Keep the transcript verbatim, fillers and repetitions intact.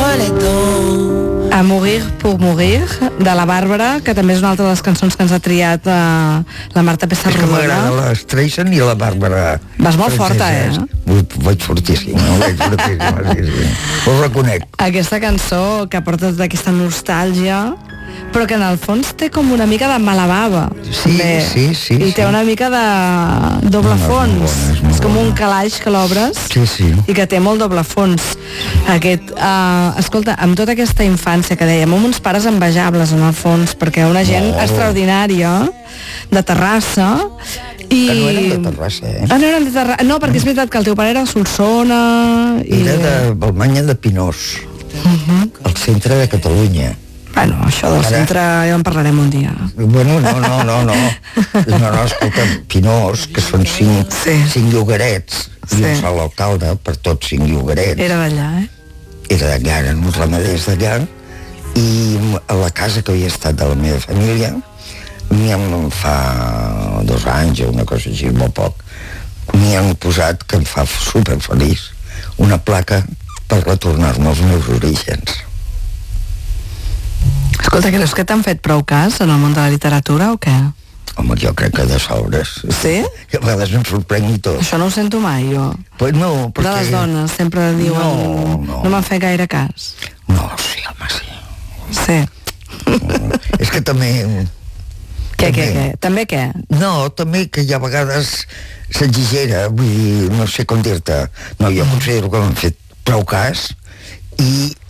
soledad. A Mourir pour Mourir, de la Bàrbara, que també és una altra de les cançons que ens ha triat eh, la Marta Pessarrodona. És que m'agrada la Streisand i la Bàrbara. Vas molt forta, eh? Vaig fortíssim, no? Vaig fortíssim, sí, sí. Ho reconec. Aquesta cançó que porta d'aquesta nostàlgia, però que en el fons té com una mica de mala bava. Sí, també. sí, sí. I té sí. una mica de doble No, no, fons. és molt bona, és molt És com bona. un calaix que l'obres Sí, sí. i que té molt doble fons. Aquest, uh, escolta, amb tota aquesta infància que dèiem, amb uns pares envejables en el fons, perquè una gent Molt. extraordinària de Terrassa i... Que no eren de Terrassa, eh? Ah, no eren de Terrassa. No, perquè és veritat que el teu pare era de Solsona i... Era de Balmanya de Pinós, Uh-huh. al centre de Catalunya. Bueno, això del Ara- centre ja en parlarem un dia. Bueno, no, no, no, no. No, no, escolta, Pinós, que són cinc, Sí. cinc llogarets, Sí. i un sol alcalde per tots cinc llogarets. Era d'allà, eh? Era d'allà, eren uns ramaders d'allà, i a la casa que havia estat de la meva família, m'hi han fa dos anys o una cosa així, molt poc, m'hi han posat, que em fa superfeliç, una placa per retornar-me als meus orígens. Escolta, creus que t'han fet prou cas en el món de la literatura o què? Home, jo crec que de sobres. Sí? I a vegades em sorprèn i tot. Això no ho sento mai, jo. Pues no, De perquè... les dones sempre diuen... No, no. no m'han fet gaire cas. No, sí, home, sí. Sí. És que també... Què, què, també- què? També què? No, també que hi ha vegades s'exigera, vull dir, no sé com dir-te. No, jo considero que m'han fet prou cas i,